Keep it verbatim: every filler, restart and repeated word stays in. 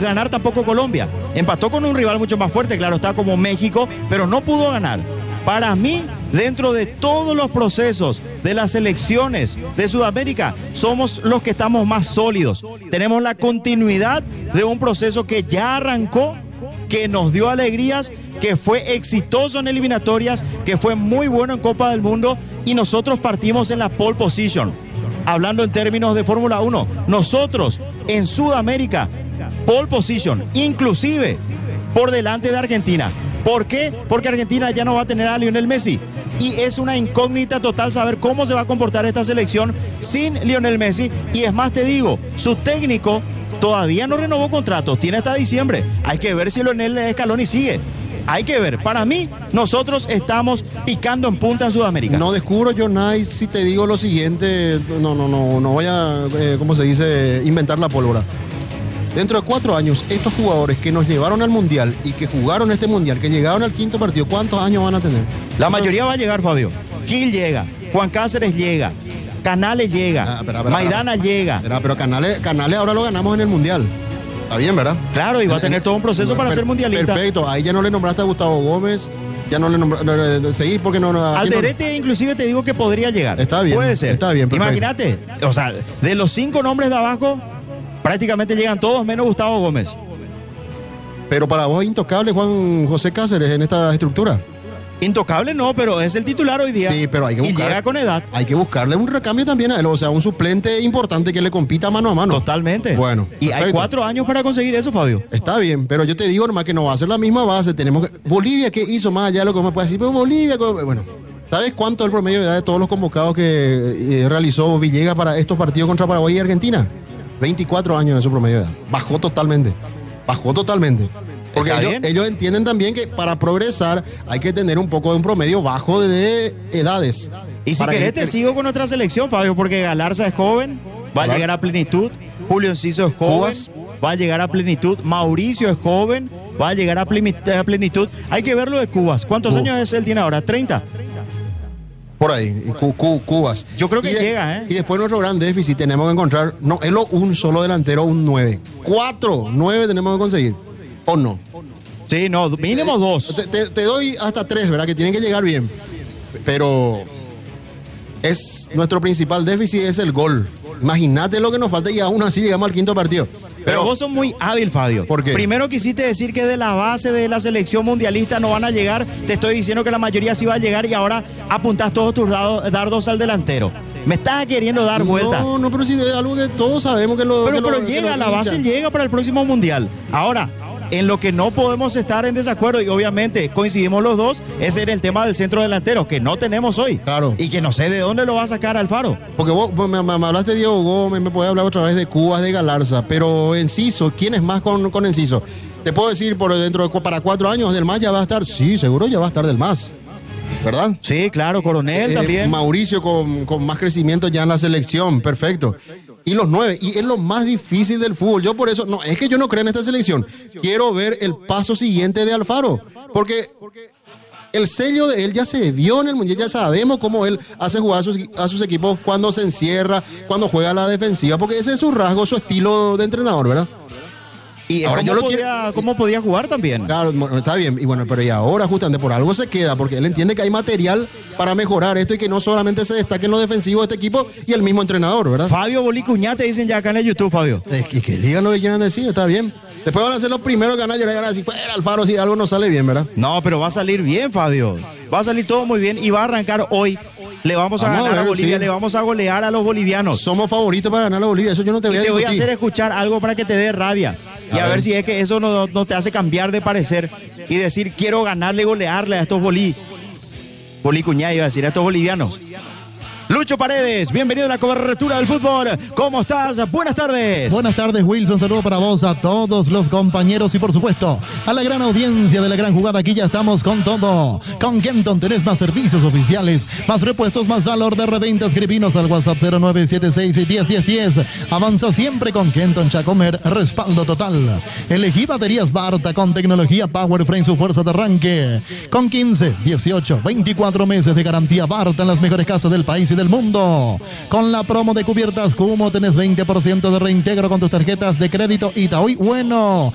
ganar tampoco Colombia. Empató con un rival mucho más fuerte, claro, está como México, pero no pudo ganar. Para mí, dentro de todos los procesos de las selecciones de Sudamérica, somos los que estamos más sólidos. Tenemos la continuidad de un proceso que ya arrancó, que nos dio alegrías, que fue exitoso en eliminatorias, que fue muy bueno en Copa del Mundo, y nosotros partimos en la pole position. Hablando en términos de Fórmula uno, nosotros en Sudamérica, pole position, inclusive por delante de Argentina. ¿Por qué? Porque Argentina ya no va a tener a Lionel Messi. Y es una incógnita total saber cómo se va a comportar esta selección sin Lionel Messi. Y es más, te digo, su técnico todavía no renovó contrato, tiene hasta diciembre. Hay que ver si Lionel Scaloni sigue. Hay que ver. Para mí, nosotros estamos picando en punta en Sudamérica. No descubro yo nada si te digo lo siguiente. No, no, no, no voy a, eh, ¿cómo se dice? Inventar la pólvora. Dentro de cuatro años, estos jugadores que nos llevaron al Mundial y que jugaron este Mundial, que llegaron al quinto partido, ¿cuántos años van a tener? La mayoría va a llegar, Fabio. Gil llega, Juan Cáceres llega, Canales llega, ah, pero, pero, Maidana pero, llega. Pero, pero Canales, Canales ahora lo ganamos en el Mundial. Está bien, ¿verdad? Claro, y va a tener todo un proceso no, para per, ser mundialista. Perfecto, ahí ya no le nombraste a Gustavo Gómez, ya no le nombraste, seguís porque no... no Alderete no, inclusive te digo que podría llegar. Está bien. Puede ser. Está bien, perfecto. Imagínate, o sea, de los cinco nombres de abajo, prácticamente llegan todos menos Gustavo Gómez. Pero para vos es intocable Juan José Cáceres en esta estructura. Intocable no, pero es el titular hoy día. Sí, pero hay que buscar, y llega con edad. Hay que buscarle un recambio también a él, o sea, un suplente importante que le compita mano a mano. Totalmente. Bueno. Y perfecto. Hay cuatro años para conseguir eso, Fabio. Está bien, pero yo te digo nomás que no va a ser la misma base. Tenemos que... Bolivia, ¿qué hizo más allá de lo que me puede decir? Pero Bolivia, bueno, ¿sabes cuánto es el promedio de edad de todos los convocados que eh, realizó Villegas para estos partidos contra Paraguay y Argentina? veinticuatro años de su promedio de edad. Bajó totalmente. Bajó totalmente. Porque ellos, ellos entienden también que para progresar hay que tener un poco de un promedio bajo de edades. Y si querés que... te sigo con otra selección, Fabio, porque Galarza es joven, va a llegar a plenitud. Julio Enciso es joven, Cubas. Va a llegar a plenitud. Mauricio es joven, va a llegar a plenitud. Hay que ver lo de Cubas. ¿Cuántos uh. años es él tiene ahora? ¿treinta? Por ahí, Cu- Cu- Cubas. Yo creo que y de, llega, ¿eh? Y después nuestro gran déficit tenemos que encontrar, no, es lo un solo delantero, un nueve. Cuatro, nueve tenemos que conseguir. ¿O no? Sí, no, mínimo dos. Te, te, te doy hasta tres, ¿verdad? Que tienen que llegar bien. Pero es nuestro principal déficit es el gol. Imagínate lo que nos falta y aún así llegamos al quinto partido. Pero, Pero vos sos muy hábil, Fabio. ¿Por qué? Primero quisiste decir que de la base de la selección mundialista no van a llegar. Te estoy diciendo que la mayoría sí va a llegar y ahora apuntás todos tus dados, dardos al delantero. Me estás queriendo dar vuelta. No, no, pero si es algo que todos sabemos que lo... Pero, que pero lo, llega, que la base llega para el próximo mundial. Ahora, en lo que no podemos estar en desacuerdo, y obviamente coincidimos los dos, es en el tema del centro delantero, que no tenemos hoy. Claro. Y que no sé de dónde lo va a sacar Alfaro. Porque vos me, me, me hablaste de Diego Gómez, me podés hablar otra vez de Cubas, de Galarza, pero Enciso, ¿quién es más con, con Enciso? Te puedo decir, por dentro de para cuatro años, Del Mas ya va a estar, sí, seguro ya va a estar Del Mas. ¿Verdad? Sí, claro, Coronel eh, también. Mauricio con, con más crecimiento ya en la selección, perfecto. Y los nueve, y es lo más difícil del fútbol. Yo por eso, no, es que yo no creo en esta selección. Quiero ver el paso siguiente de Alfaro, porque el sello de él ya se vio en el Mundial, ya sabemos cómo él hace jugar a sus, a sus equipos cuando se encierra, cuando juega a la defensiva, porque ese es su rasgo, su estilo de entrenador, ¿verdad? Y ahora ¿cómo, yo lo podía, quiero... ¿cómo podía jugar también? Claro, está bien. Y bueno, pero y ahora justamente por algo se queda, porque él entiende que hay material para mejorar esto y que no solamente se destaque en lo defensivo de este equipo y el mismo entrenador, ¿verdad? Fabio Bolicuñá te dicen ya acá en el YouTube, Fabio. Es que, que digan lo que quieran decir, está bien. Después van a ser los primeros que van a llorar y van a decir, fuera Alfaro, si algo no sale bien, ¿verdad? No, pero va a salir bien, Fabio. Va a salir todo muy bien y va a arrancar hoy. Le vamos a vamos ganar a, ver, a Bolivia, sí. Le vamos a golear a los bolivianos. Somos favoritos para ganar a Bolivia, eso yo no te voy y a te discutir. voy a hacer escuchar algo para que te dé rabia. Y a, a ver. ver si es que eso no, no te hace cambiar de parecer y decir, quiero ganarle y golearle a estos bolí. Bolicuñá iba a decir, a estos bolivianos. Lucho Paredes, bienvenido a la cobertura del fútbol. ¿Cómo estás? Buenas tardes. Buenas tardes, Wilson. Saludo para vos, a todos los compañeros y por supuesto a la gran audiencia de la gran jugada. Aquí ya estamos con todo. Con Kenton tenés más servicios oficiales, más repuestos, más valor de reventa. Escribinos al WhatsApp cero nueve siete seis diez diez diez. Avanza siempre con Kenton Chacomer, respaldo total. Elegí baterías Barta con tecnología Power Frame, su fuerza de arranque. Con quince, dieciocho, veinticuatro meses de garantía Barta en las mejores casas del país del mundo. Con la promo de cubiertas Kumo tenés veinte por ciento de reintegro con tus tarjetas de crédito Itaúi Bueno.